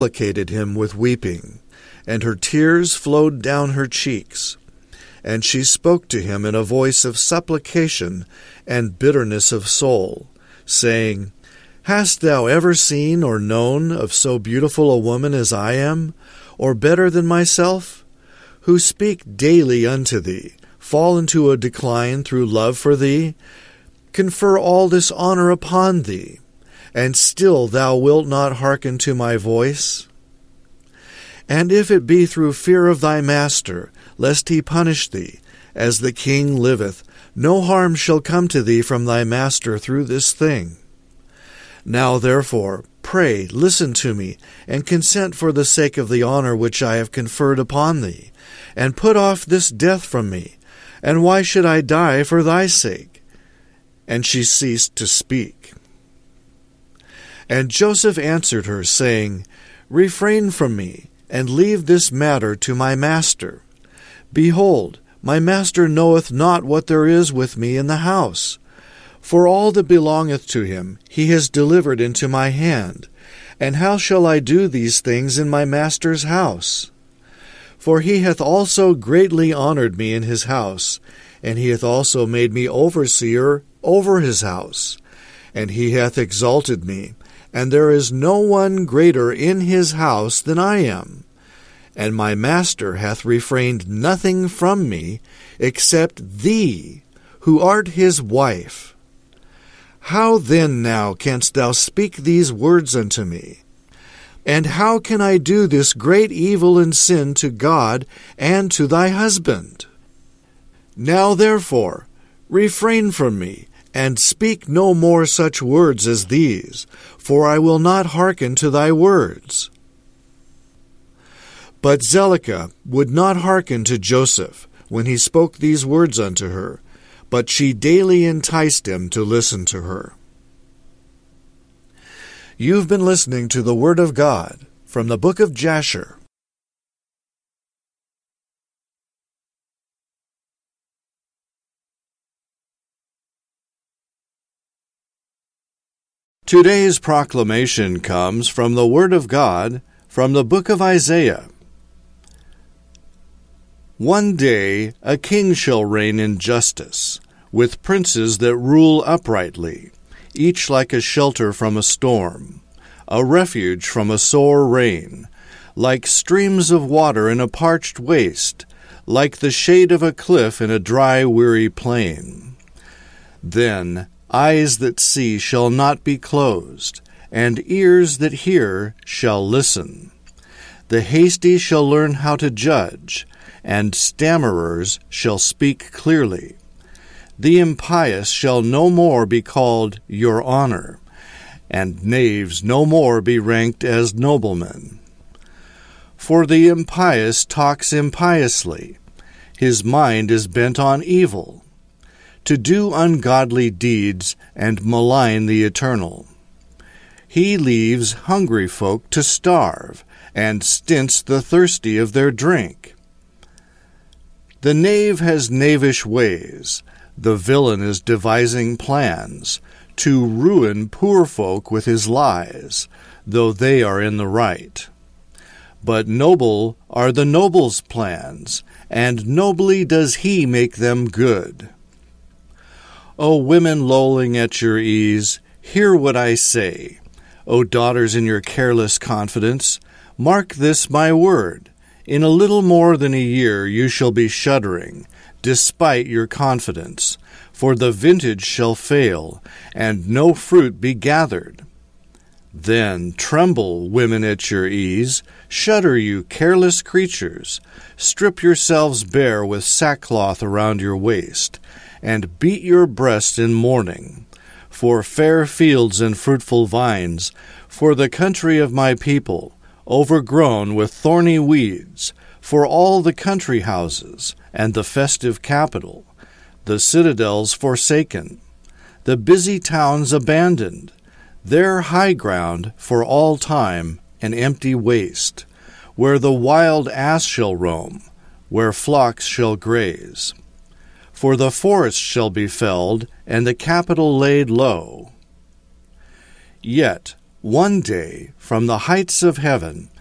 supplicated him with weeping, and her tears flowed down her cheeks. And she spoke to him in a voice of supplication and bitterness of soul, saying, Hast thou ever seen or known of so beautiful a woman as I am, or better than myself, who speak daily unto thee, fall into a decline through love for thee, confer all this honor upon thee, and still thou wilt not hearken to my voice? And if it be through fear of thy master, lest he punish thee, as the king liveth, no harm shall come to thee from thy master through this thing. Now therefore, pray, listen to me, and consent for the sake of the honor which I have conferred upon thee, and put off this death from me. And why should I die for thy sake? And she ceased to speak. And Joseph answered her, saying, Refrain from me, and leave this matter to my master. Behold, my master knoweth not what there is with me in the house. For all that belongeth to him he has delivered into my hand. And how shall I do these things in my master's house? For he hath also greatly honored me in his house, and he hath also made me overseer over his house. And he hath exalted me, and there is no one greater in his house than I am. And my master hath refrained nothing from me, except thee, who art his wife. How then now canst thou speak these words unto me? And how can I do this great evil and sin to God and to thy husband? Now therefore, refrain from me, and speak no more such words as these, for I will not hearken to thy words. But Zelicah would not hearken to Joseph when he spoke these words unto her, but she daily enticed him to listen to her. You've been listening to the Word of God from the book of Jasher. Today's proclamation comes from the Word of God from the book of Isaiah. One day a king shall reign in justice, with princes that rule uprightly, each like a shelter from a storm, a refuge from a sore rain, like streams of water in a parched waste, like the shade of a cliff in a dry, weary plain. Then eyes that see shall not be closed, and ears that hear shall listen. The hasty shall learn how to judge, and stammerers shall speak clearly. The impious shall no more be called your honor, and knaves no more be ranked as noblemen. For the impious talks impiously, his mind is bent on evil, to do ungodly deeds and malign the Eternal. He leaves hungry folk to starve, and stints the thirsty of their drink. The knave has knavish ways, the villain is devising plans, to ruin poor folk with his lies, though they are in the right. But noble are the noble's plans, and nobly does he make them good. O women lolling at your ease, hear what I say. O daughters in your careless confidence, mark this my word. In a little more than a year you shall be shuddering, despite your confidence, for the vintage shall fail, and no fruit be gathered. Then tremble, women at your ease, shudder, you careless creatures, strip yourselves bare with sackcloth around your waist, and beat your breasts in mourning, for fair fields and fruitful vines, for the country of my people, overgrown with thorny weeds, for all the country houses, and the festive capital, the citadels forsaken, the busy towns abandoned, their high ground for all time an empty waste, where the wild ass shall roam, where flocks shall graze. For the forest shall be felled, and the capital laid low. Yet One day, from the heights of heaven,